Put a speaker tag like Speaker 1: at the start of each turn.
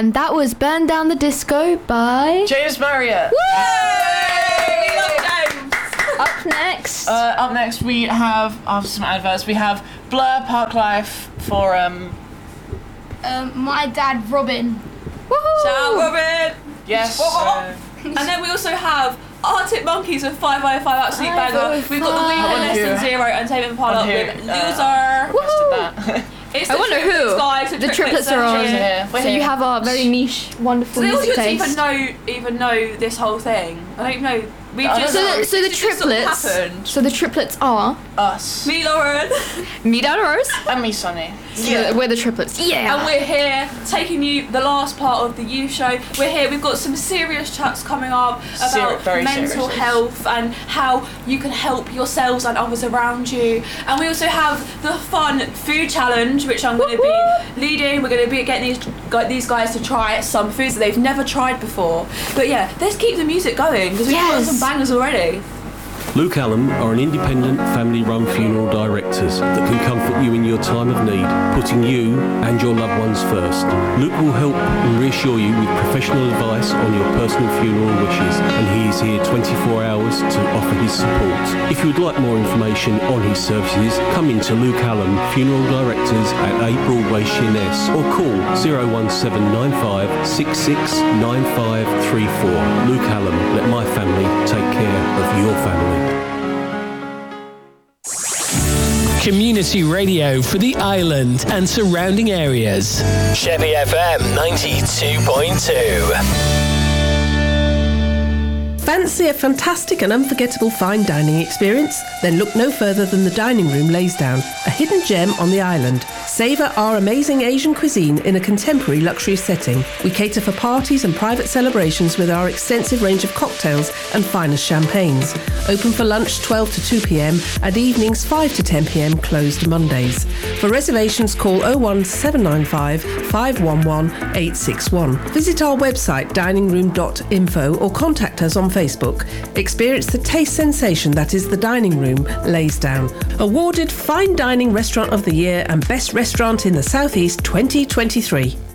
Speaker 1: And that was Burn Down the Disco by
Speaker 2: James Marriott.
Speaker 1: Woo!
Speaker 3: We love James.
Speaker 1: Up
Speaker 2: next we have, after some adverts, we have Blur Park Life for
Speaker 4: my dad Robin.
Speaker 1: Woohoo!
Speaker 3: Shout out Robin.
Speaker 2: Yes.
Speaker 3: And then we also have Arctic Monkeys with 505 Absolute Banger. We've got The Weeknd, Less Than Zero, and Tame Impala with Loser. It's
Speaker 1: I wonder who.
Speaker 3: Guys,
Speaker 1: the triplets are on.
Speaker 2: Here.
Speaker 1: So you have our very niche, wonderful
Speaker 3: So the
Speaker 1: music
Speaker 3: audience
Speaker 1: taste.
Speaker 3: even know this whole thing. I don't know. We've just
Speaker 1: So the triplets. So the triplets are
Speaker 2: us.
Speaker 3: Me, Lauren.
Speaker 1: me, Dad Rose,
Speaker 2: And me, Sonny.
Speaker 1: So we're the triplets. Yeah.
Speaker 3: And we're here taking you the last part of the You Show. We're here. We've got some serious chats coming up about
Speaker 2: very
Speaker 3: mental
Speaker 2: serious.
Speaker 3: health and how you can help yourselves and others around you. And we also have the fun food challenge, which I'm going to be leading. We're going to be getting these guys to try some foods that they've never tried before. But yeah, let's keep the music going because we've got some bangers already.
Speaker 5: Luke Allen are an independent family-run funeral directors that can comfort you in your time of need, putting you and your loved ones first. Luke will help and reassure you with professional advice on your personal funeral wishes, and he is here 24 hours to offer his support. If you would like more information on his services, come into Luke Allen Funeral Directors at 8 Broadway, Sheerness, or call 01795 669534. Luke Allen, let my family take care of your family.
Speaker 6: Community radio for the island and surrounding areas.
Speaker 7: Chevy FM 92.2.
Speaker 8: Fancy a fantastic and unforgettable fine dining experience? Then look no further than the Dining Room Laysdown, a hidden gem on the island. Savour our amazing Asian cuisine in a contemporary luxury setting. We cater for parties and private celebrations with our extensive range of cocktails and finest champagnes. Open for lunch 12 to 2 p.m. and evenings 5 to 10 p.m, closed Mondays. For reservations, call 01795 511 861. Visit our website diningroom.info or contact us on Facebook. Experience the taste sensation that is the Dining Room Laysdown. Awarded Fine Dining Restaurant of the Year and Best Restaurant in the South East 2023.